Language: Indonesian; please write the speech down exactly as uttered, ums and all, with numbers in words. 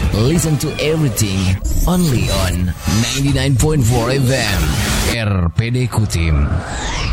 Listen to everything only on ninety-nine point four F M R P D Kutim.